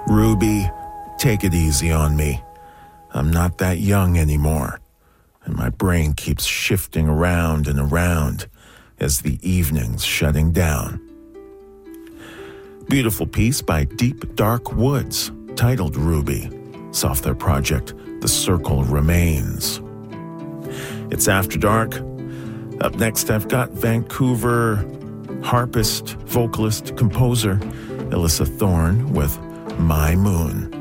Ruby, take it easy on me. I'm not that young anymore, and my brain keeps shifting around and around as the evening's shutting down. Beautiful piece by Deep Dark Woods, titled Ruby, it's off their project, The Circle Remains. It's After Dark. Up next, I've got Vancouver harpist, vocalist, composer Alyssa Thorne with My Moon.